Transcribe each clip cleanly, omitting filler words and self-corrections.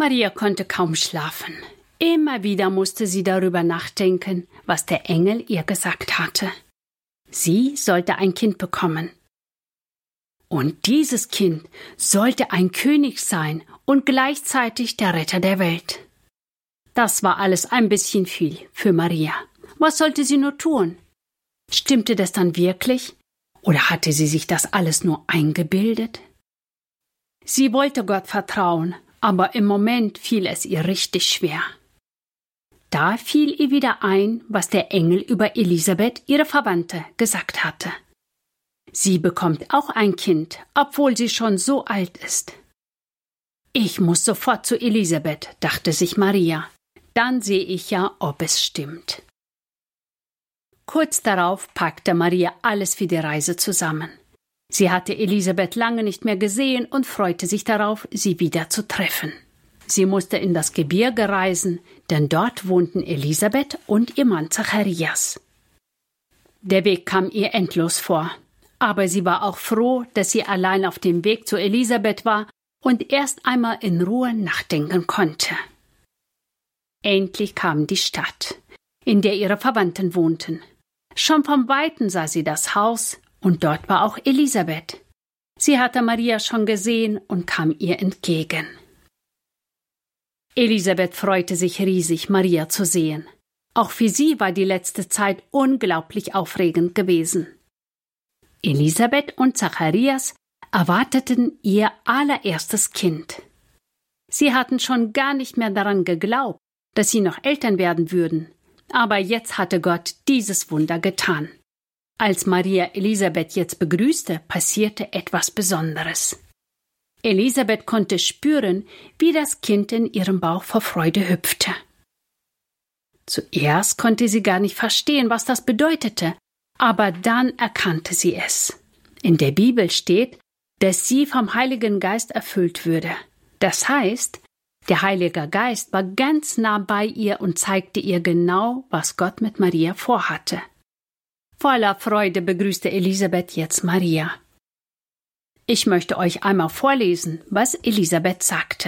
Maria konnte kaum schlafen. Immer wieder musste sie darüber nachdenken, was der Engel ihr gesagt hatte. Sie sollte ein Kind bekommen. Und dieses Kind sollte ein König sein und gleichzeitig der Retter der Welt. Das war alles ein bisschen viel für Maria. Was sollte sie nur tun? Stimmte das dann wirklich? Oder hatte sie sich das alles nur eingebildet? Sie wollte Gott vertrauen, aber im Moment fiel es ihr richtig schwer. Da fiel ihr wieder ein, was der Engel über Elisabeth, ihre Verwandte, gesagt hatte. Sie bekommt auch ein Kind, obwohl sie schon so alt ist. Ich muss sofort zu Elisabeth, dachte sich Maria. Dann sehe ich ja, ob es stimmt. Kurz darauf packte Maria alles für die Reise zusammen. Sie hatte Elisabeth lange nicht mehr gesehen und freute sich darauf, sie wieder zu treffen. Sie musste in das Gebirge reisen, denn dort wohnten Elisabeth und ihr Mann Zacharias. Der Weg kam ihr endlos vor, aber sie war auch froh, dass sie allein auf dem Weg zu Elisabeth war und erst einmal in Ruhe nachdenken konnte. Endlich kam die Stadt, in der ihre Verwandten wohnten. Schon vom Weiten sah sie das Haus, und dort war auch Elisabeth. Sie hatte Maria schon gesehen und kam ihr entgegen. Elisabeth freute sich riesig, Maria zu sehen. Auch für sie war die letzte Zeit unglaublich aufregend gewesen. Elisabeth und Zacharias erwarteten ihr allererstes Kind. Sie hatten schon gar nicht mehr daran geglaubt, dass sie noch Eltern werden würden. Aber jetzt hatte Gott dieses Wunder getan. Als Maria Elisabeth jetzt begrüßte, passierte etwas Besonderes. Elisabeth konnte spüren, wie das Kind in ihrem Bauch vor Freude hüpfte. Zuerst konnte sie gar nicht verstehen, was das bedeutete, aber dann erkannte sie es. In der Bibel steht, dass sie vom Heiligen Geist erfüllt würde. Das heißt, der Heilige Geist war ganz nah bei ihr und zeigte ihr genau, was Gott mit Maria vorhatte. Voller Freude begrüßte Elisabeth jetzt Maria. Ich möchte euch einmal vorlesen, was Elisabeth sagte.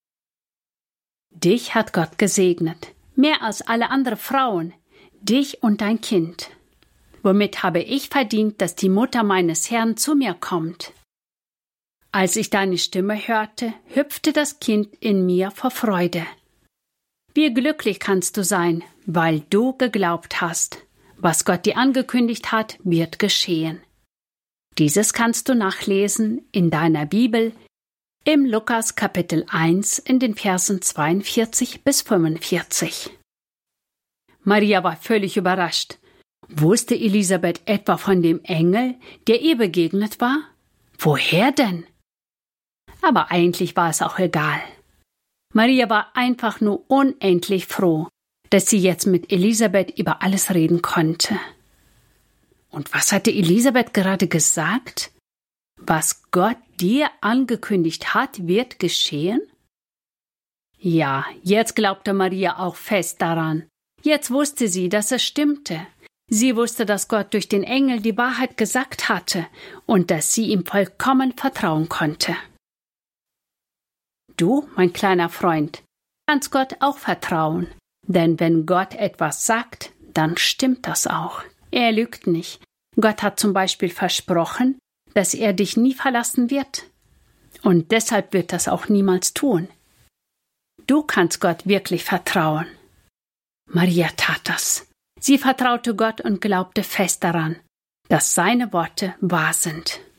Dich hat Gott gesegnet, mehr als alle anderen Frauen, dich und dein Kind. Womit habe ich verdient, dass die Mutter meines Herrn zu mir kommt? Als ich deine Stimme hörte, hüpfte das Kind in mir vor Freude. Wie glücklich kannst du sein, weil du geglaubt hast. Was Gott dir angekündigt hat, wird geschehen. Dieses kannst du nachlesen in deiner Bibel im Lukas Kapitel 1 in den Versen 42 bis 45. Maria war völlig überrascht. Wusste Elisabeth etwa von dem Engel, der ihr begegnet war? Woher denn? Aber eigentlich war es auch egal. Maria war einfach nur unendlich froh, dass sie jetzt mit Elisabeth über alles reden konnte. Und was hatte Elisabeth gerade gesagt? Was Gott dir angekündigt hat, wird geschehen? Ja, jetzt glaubte Maria auch fest daran. Jetzt wusste sie, dass es stimmte. Sie wusste, dass Gott durch den Engel die Wahrheit gesagt hatte und dass sie ihm vollkommen vertrauen konnte. Du, mein kleiner Freund, kannst Gott auch vertrauen, denn wenn Gott etwas sagt, dann stimmt das auch. Er lügt nicht. Gott hat zum Beispiel versprochen, dass er dich nie verlassen wird. Und deshalb wird das auch niemals tun. Du kannst Gott wirklich vertrauen. Maria tat das. Sie vertraute Gott und glaubte fest daran, dass seine Worte wahr sind.